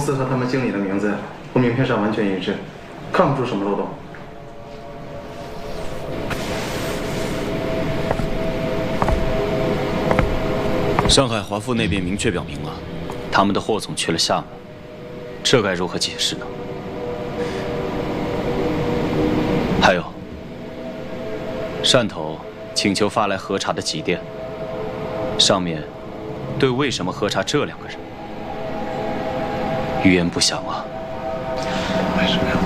司和他们经理的名字和名片上完全一致，看不出什么漏洞。 上海华富那边明确表明了，他们的霍总去了厦门，这该如何解释呢？还有，汕头请求发来核查的急电，上面对为什么核查这2个人，语焉不详啊。 为什么呀？